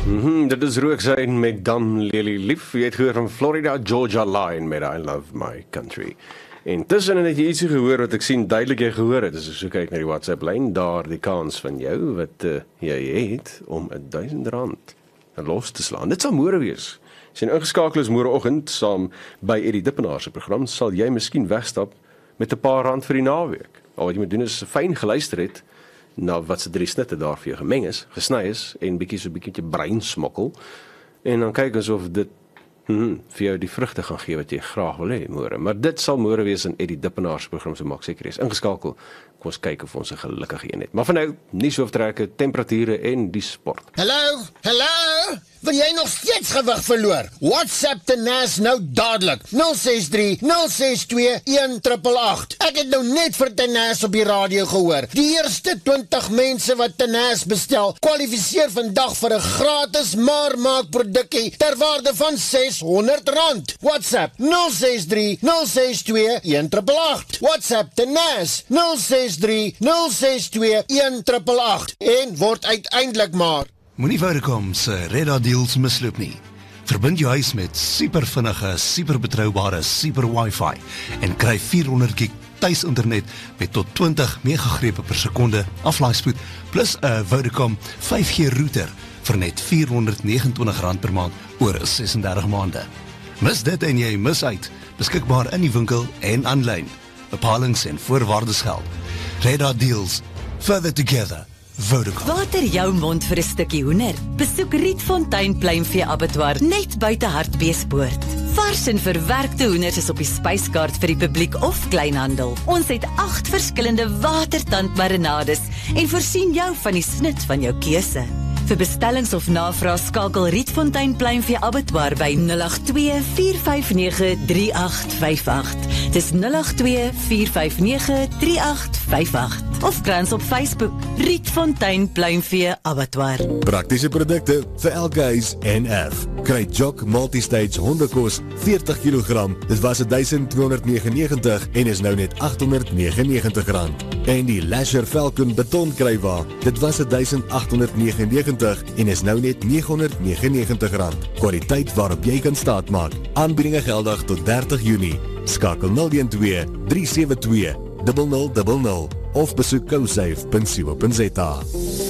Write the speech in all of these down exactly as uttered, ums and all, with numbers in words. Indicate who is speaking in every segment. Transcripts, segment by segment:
Speaker 1: Mm-hmm, dit is Rooksein met Dan Lely Lief. Jy het gehoor van Florida Georgia Line met I Love My Country. En tussen het jy ietsie gehoor wat ek sien duidelik jy gehoor het. As ek so kyk na die WhatsApp lyn, daar die kans van jou wat uh, jy het om duisend rand los te slaan. Dit sal môre wees. As jy ingeskakel is môreoggend saam by Eddie Dippenaar se program, sal jy miskien wegstap met 'n paar rand vir die naweek. Al wat jy moet doen is fyn geluister het na wat se drie snitte daar vir jou gemeng is, gesny is en bietjie so bietjie brein smokkel en dan kyk asof dit hmm, vir jou die vrugte gaan gee wat jy graag wil hê môre. Maar dit sal môre wees in Eddie Dippenaar se program, so maak seker is ingeskakel. Kom ons kyk of ons 'n gelukkige een het. Maar vir nou, nie so oortrekke, temperature en die sport.
Speaker 2: Hallo, hallo. Wil jy nog steeds gewig verloor? WhatsApp te N A S nou dadelik. nul ses drie nul ses twee een agt agt agt. Ek het nou net vir T N A S op die radio gehoor. Die eerste twintig mense wat T N A S bestel, kwalifiseer vandag vir 'n gratis maar maak produkkie ter waarde van seshonderd rand. WhatsApp nul ses drie nul ses twee een agt agt agt. WhatsApp te N A S nul ses drie nul ses twee een agt agt agt en word uiteindelik maar
Speaker 3: Moenie Vodacom se Reda deals misloop nie. Verbind jou huis met super vinnige, super betroubare, super wifi en kry vierhonderd gig tuisinternet met tot twintig megagrepe per sekonde aflaaispoed plus 'n Vodacom vyf G router vir net vierhonderd vyf nege rand per maand oor sesendertig maande. Mis dit en jy mis uit. Beskikbaar in die winkel en aanlyn. Bepalings en voorwaardes geld. Reda deals. Further together. Vodacom.
Speaker 4: Water jou mond vir 'n stukkie hoender. Besoek Rietfontein Pluimvee Abattoir net buite Hartbeespoort. Vars en verwerkte hoenders is op die spyskaart vir die publiek of kleinhandel. Ons het agt verskillende watertandmarinades en voorsien jou van die snit van jou keuse. Vir bestellings of navraag skakel Rietfontein Pluimvee Abattoir by nul agt twee vier vyf nege drie agt vyf agt. Dis nul agt twee vier vyf nege drie agt vyf agt. Of krans op Facebook, Rietfontein Pluimvee Abattoir.
Speaker 5: Praktiese produkte vir elke huis en erf. Kry Jock Multistage hondekos veertig kilogram. Dit was duisend tweehonderd negenennegentig en is nou net agthonderd negenennegentig rand. En die Lasher Falcon beton krywa. Dit was duisend agthonderd negenennegentig en is nou net negenhonderd negenennegentig rand. Kwaliteit waarop jy kan staatmaak. Aanbiedinge geldig tot dertig Junie. Skakel nul een twee drie sewe twee nul nul nul nul of besoek cosafe punt co punt za.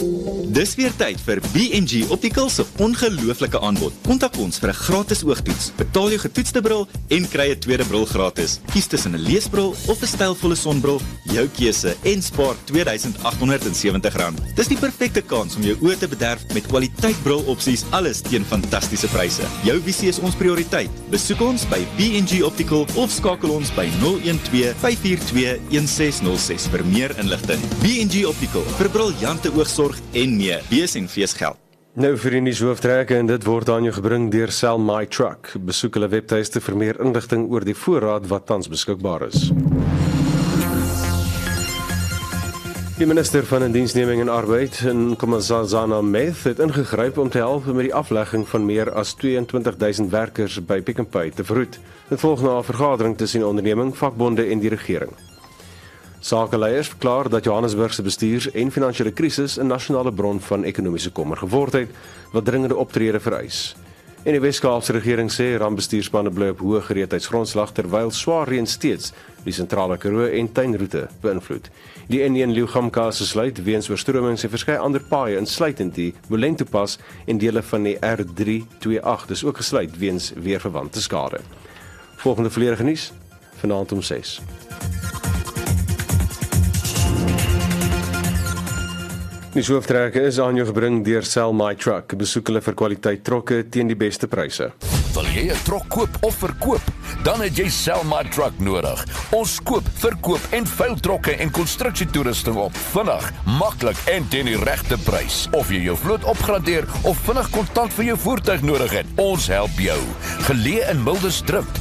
Speaker 6: Dis weer tyd vir B en G Optical se ongelooflike aanbod. Kontak ons vir 'n gratis oogtoets. Betaal jou getoetste bril en kry 'n tweede bril gratis. Kies tussen 'n leesbril of 'n stylvolle sonbril, jou keuse en spaar twee duisend agt honderd sewentig rand. Dis die perfekte kans om jou oë te bederf met kwaliteit brilopsies, alles teen fantastiese pryse. Jou visie is ons prioriteit. Besoek ons by B en G Optical of skakel ons by nul een twee vyf vier twee een ses nul ses vir meer inligting. B en G Optical vir briljante oogsorg en meer. Bees en fees geld.
Speaker 1: Nou vir die nuus hooftrekke en dit word aan jou gebring deur Sell My Truck. Besoek hulle webtuiste vir meer inligting oor die voorraad wat tans beskikbaar is. Die minister van Indiensneming en Arbeid, Nkosazana Meth, het ingegryp om te help met die aflegging van meer as tweeëntwintig duisend werkers by Pick n Pay te verhoed. Dit volg na 'n vergadering tussen die onderneming, vakbonde en die regering. Sakeleiers verklaar dat Johannesburg se bestuurs- en finansiële krisis 'n nasionale bron van ekonomiese kommer geword het, wat dringende optrede vereis. En die Wes-Kaapse regering sê rampbestuurspanne bly op hoë gereedheidsgrondslag terwyl swaar reën steeds die sentrale Karoo en tuinroete beïnvloed. Die N een Liugamka se sluit weens oorstromings en verskeie ander paaie insluitend die Molento pas en dele van die R drie twee agt is ook gesluit weens weerverwante skade. Volgende volledige nuus vanaand om ses. Die hooftrekke is aan jou gebring deur Sell My Truck. Besoek hulle vir kwaliteit trokke teen die beste pryse.
Speaker 7: Wil jy 'n trok koop of verkoop? Dan het jy Sell My Truck nodig. Ons koop, verkoop en veil trokke en konstruksietoerusting op. Vinnig, maklik en teen die regte prys. Of jy jou vloot opgradeer of vinnig kontant vir jou voertuig nodig het, ons help jou. Geleë in Mildersdrift.